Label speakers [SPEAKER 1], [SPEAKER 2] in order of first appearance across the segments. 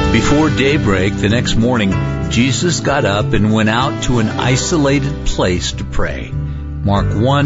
[SPEAKER 1] Before daybreak the next morning, Jesus got up and went out to an isolated place to pray. Mark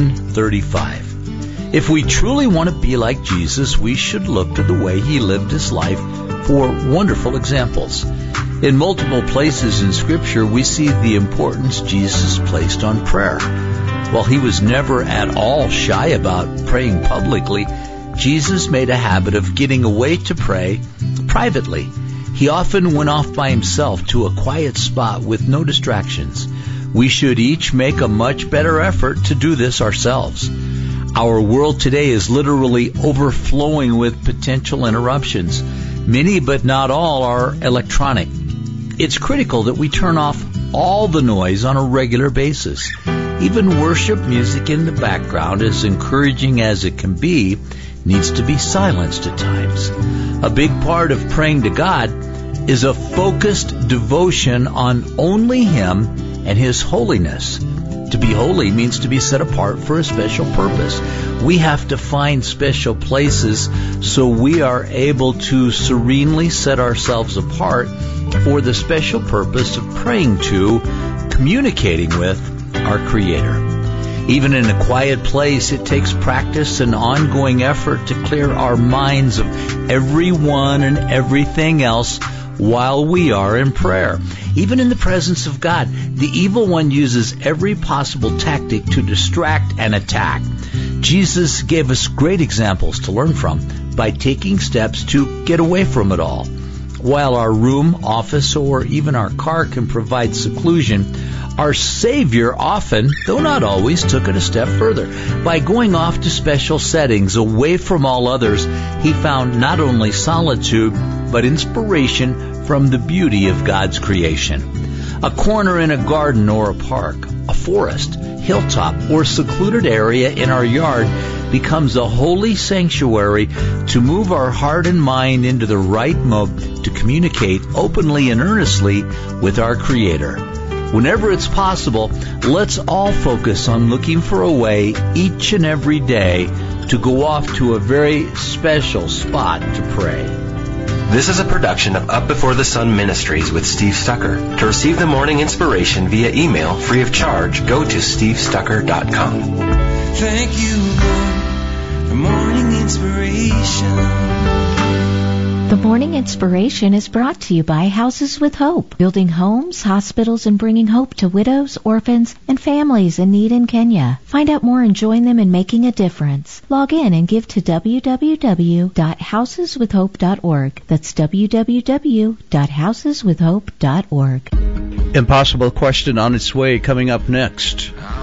[SPEAKER 1] 1:35. If we truly want to be like Jesus, we should look to the way he lived his life for wonderful examples. In multiple places in Scripture, we see the importance Jesus placed on prayer. While he was never at all shy about praying publicly, Jesus made a habit of getting away to pray privately. He often went off by himself to a quiet spot with no distractions. We should each make a much better effort to do this ourselves. Our world today is literally overflowing with potential interruptions. Many, but not all, are electronic. It's critical that we turn off all the noise on a regular basis. Even worship music in the background, as encouraging as it can be, needs to be silenced at times. A big part of praying to God is a focused devotion on only Him and His holiness. To be holy means to be set apart for a special purpose. We have to find special places so we are able to serenely set ourselves apart for the special purpose of praying to, communicating with our Creator. Even in a quiet place, it takes practice and ongoing effort to clear our minds of everyone and everything else while we are in prayer. Even in the presence of God, the evil one uses every possible tactic to distract and attack. Jesus gave us great examples to learn from by taking steps to get away from it all. While our room, office, or even our car can provide seclusion, our Savior often, though not always, took it a step further. By going off to special settings, away from all others, He found not only solitude, but inspiration from the beauty of God's creation. A corner in a garden or a park, a forest, hilltop, or secluded area in our yard becomes a holy sanctuary to move our heart and mind into the right mode to communicate openly and earnestly with our Creator. Whenever it's possible, let's all focus on looking for a way each and every day to go off to a very special spot to pray.
[SPEAKER 2] This is a production of Up Before the Sun Ministries with Steve Stucker. To receive the morning inspiration via email free of charge, go to stevestucker.com.
[SPEAKER 3] Thank you, Lord, for morning inspiration.
[SPEAKER 4] The Morning Inspiration is brought to you by Houses with Hope, building homes, hospitals, and bringing hope to widows, orphans, and families in need in Kenya. Find out more and join them in making a difference. Log in and give to www.houseswithhope.org. That's www.houseswithhope.org.
[SPEAKER 1] Impossible Question on its way, coming up next.